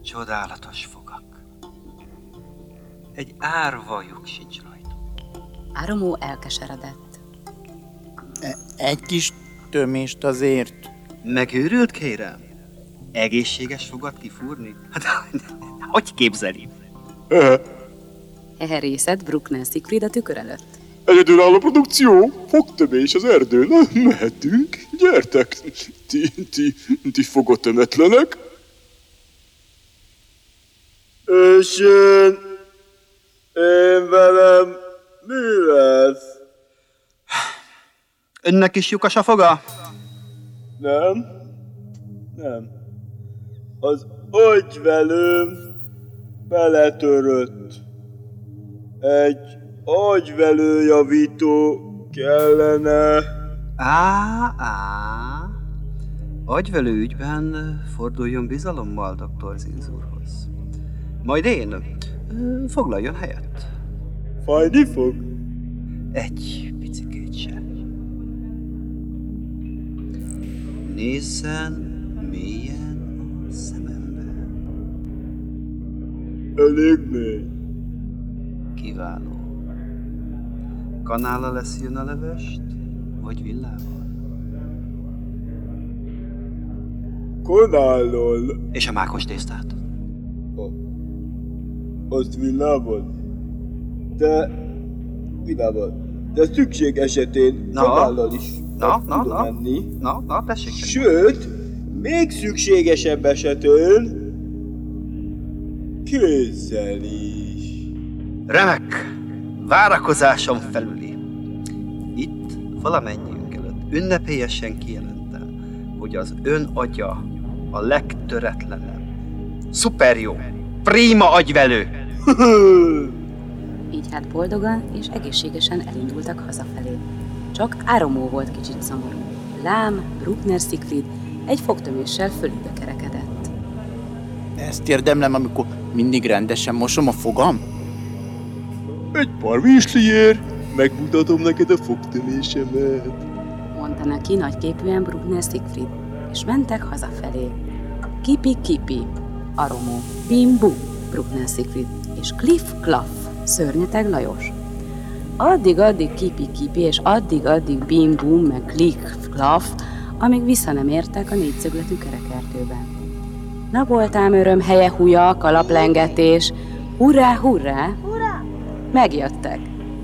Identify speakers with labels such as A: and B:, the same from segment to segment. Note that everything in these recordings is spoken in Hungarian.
A: Csodálatos fogak. Egy árva lyuk sincs rajta.
B: Aromó elkeseredett.
C: Egy kis tömést azért.
A: Megőrült, kérem? Egészséges fogat kifúrni? Hát, hogy képzeli?
B: Heherészett Bruckner Siegfried a tükör előtt.
D: Egyedülálló produkció, fogtömés az erdőn, mehetünk, gyertek, ti fogotömetlenek. És én velem mi lesz?
A: Önnek is lyukas a foga?
D: Nem. Az agyvelőm beletörött. Egy agyvelőjavító kellene.
A: Agyvelő ügyben forduljon bizalommal dr. Zilz úrhoz. Majd én foglaljon helyet.
D: Fájni fog?
A: Egy picikét se. Nézzen mélyen a szemembe.
D: Elég mély.
A: Kiváló. Kanállal leszűn a levest, vagy villával?
D: Kanállal.
A: És a mákos tésztát?
D: Azt villával? De szükség esetén kanállal is tudom menni.
A: Na, tessék.
D: Sőt, még szükségesebb esetén kézzel is.
A: Remek! Várakozásom felüli. Itt valamennyiünk előtt ünnepélyesen kijelentem, hogy az ön agya a legtöretlenebb, szuperjó, prima agyvelő.
B: Így hát boldogan és egészségesen elindultak hazafelé. Csak Aromó volt kicsit szomorú. Lám, Bruckner Siegfried egy fogtöméssel fölébe kerekedett.
C: Ezt érdemlem, amikor mindig rendesen mosom a fogam?
D: Egy pár virsliért megmutatom neked a fogtömésemet.
B: Mondta neki nagyképűen Bruckner Siegfried, és mentek hazafelé. Kipi-kipi, Aromó, bim-bum, Bruckner Siegfried, és kliff-klaff, Szörnyeteg Lajos. Addig-addig kipi-kipi, és addig-addig bim-bum, meg kliff-klaff, amíg vissza nem értek a négyszögletű kerekertőben. Na voltám öröm, helye húja, kalaplengetés, hurrá, hurrá! Megjöttek.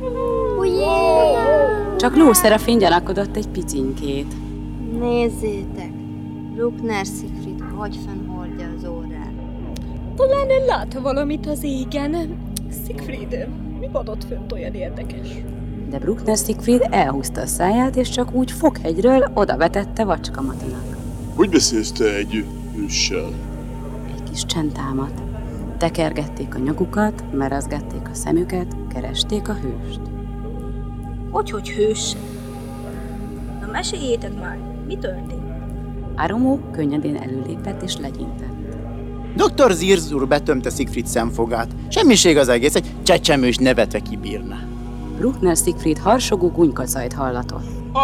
B: Csak Lószerafin gyanakodott egy picinkét.
E: Nézzétek, Bruckner Siegfried agyfenn hordja az órát.
F: Talán ön lát valamit az égen. Siegfried, mi van ott fönt olyan érdekes?
B: De Bruckner Siegfried elhúzta a száját, és csak úgy Foghegyről odavetette Vacska Matinak.
D: Hogy beszélsz te egy őssel?
B: Egy kis csend támadt. Tekergették a nyakukat, merezgették a szemüket, keresték a hőst.
F: Hogy hős? Na meséljétek már, mi történt?
B: Aromó könnyedén előlépett és legyintett.
C: Dr. Zilz úr betömte Siegfried szemfogát. Semmiség az egész, egy csecsemő is nevetve kibírna.
B: Bruckner Siegfried harsogó gunykacajt hallatott.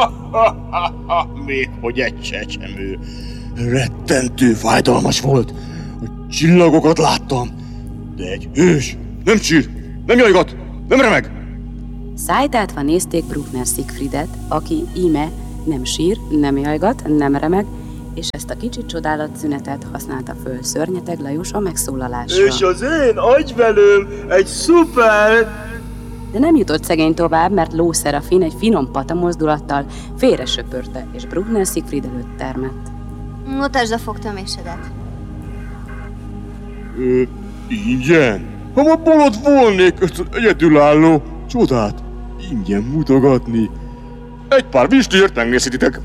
D: Még hogy egy csecsemő. Rettentő fájdalmas volt. A csillagokat láttam. De egy hős nem sír, nem jajgat, nem remeg.
B: Szájtátva nézték Bruckner Siegfriedet, aki íme nem sír, nem jajgat, nem remeg, és ezt a kicsi csodálatszünetet használta föl Szörnyeteg Lajos a megszólalásra.
D: És az én agyvelőm egy szuper...
B: De nem jutott szegény tovább, mert Lószerafin egy finom pata mozdulattal félresöpörte, és Bruckner Siegfried előtt termett.
E: Mutasd a fogtömésedet.
D: Ingyen? Ha ma bolond volnék ezt az egyedülálló csodát ingyen mutogatni. Egy pár visliért megnézhetitek.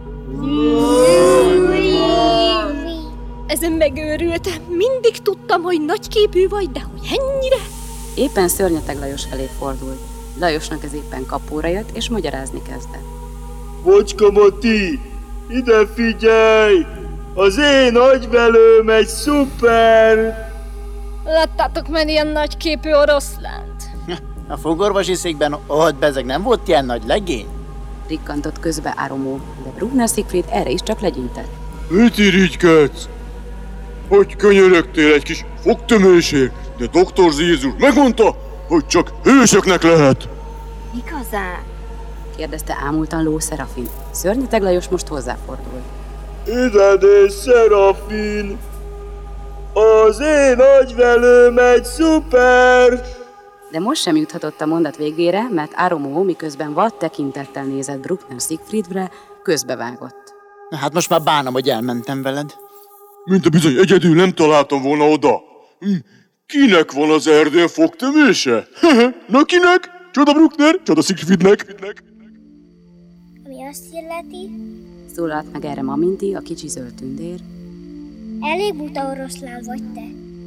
F: Ezen megőrültem. Mindig tudtam, hogy nagyképű vagy, de hogy ennyire?
B: Éppen Szörnyeteg Lajos felé fordult. Lajosnak ez éppen kapóra jött, és magyarázni kezdett.
D: Vacska Mati, ide figyelj! Az én agyvelőm egy szuper...
F: Láttátok már ilyen nagyképű oroszlánt?
C: A fogorvosi székben ott bezeg nem volt ilyen nagy legény?
B: Rikkantott közbe Aromó, de Bruckner Siegfried erre is csak legyintett.
D: Mit irigykedsz? hogy könyörögtél egy kis fogtömésért, de Dr. Zirz úr megmondta, hogy csak hősöknek lehet.
E: Igazán?
B: kérdezte ámultan Ló Szerafin. Szörnyeteg Lajos most hozzáfordult.
G: Idedés, Szerafin! Az én agyvelőm egy szuper!
B: De most sem juthatott a mondat végére, mert Aromó, miközben vad tekintettel nézett Bruckner Siegfriedre, közbevágott.
C: Na hát most már bánom, hogy elmentem veled.
D: Mint a bizony egyedül nem találtam volna oda. Kinek van az erdőn fogtömése? Na kinek? Csoda Bruckner, csoda Siegfriednek.
H: Ami azt illeti,
B: Szólalt meg erre Maminti, a kicsi zöld tündér.
H: elég buta oroszlán vagy te.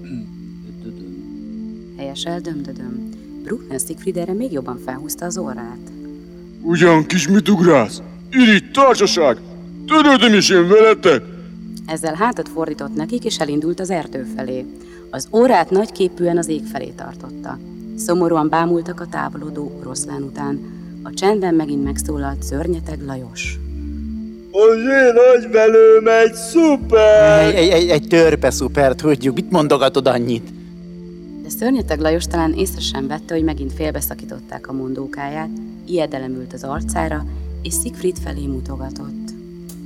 B: Helyesel dömdödöm. Bruckner Siegfried erre még jobban felhúzta az orrát.
D: Ugyan kis mit ugrálsz? Irigy társaság! Törődöm is én veletek!
B: Ezzel hátat fordított nekik, és elindult az erdő felé. Az órát nagyképűen az ég felé tartotta. Szomorúan bámultak a távolodó oroszlán után. A csendben megint megszólalt Szörnyeteg Lajos.
G: Az én agyvelőm egy szuper!
C: Egy törpe szuper, tudjuk. Mit mondogatod annyit?
B: De Szörnyeteg Lajos talán észre sem vette, hogy megint félbeszakították a mondókáját, ijedelem ült az arcára, és Siegfried felé mutogatott.